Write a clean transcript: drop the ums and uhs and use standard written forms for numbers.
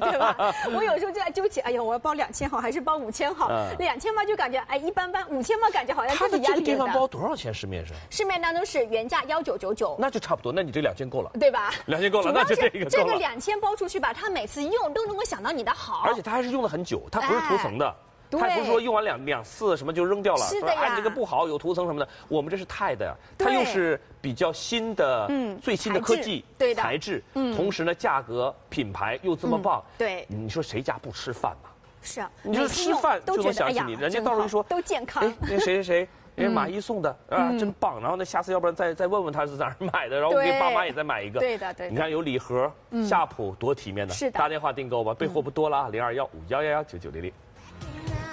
对吧？我有时候就在纠结，哎呀，我要包2000好还是包5000好？2000吧就感觉哎一般般，5000吧感觉好像自己压力这个电饭煲多少钱？市面上？ 市面当中是原价1999， 那就差不多。那你这2000够了， 对吧 ？2000够了，那就这个够了。 这个2000包出去吧，它每次用都能够想到你的好， 而且它还是用的很久，它不是涂层的。它不是说用完两次什么就扔掉了， 是的呀， 哎，你这个不好，有涂层什么的。我们这是钛的呀，它又是比较新的，最新的科技材质，同时呢，价格品牌又这么棒， 对， 你说谁家不吃饭嘛？ 是啊， 你说吃饭就能想起你，人家到时候一说都健康， 哎，那谁。人家马伊送的啊，真棒！然后那下次要不然再问问他是哪儿买的，然后我给爸妈也再买一个。 对的。 你看有礼盒，夏普多体面的。 是的。 打电话订购吧，备货不多了，021511199900。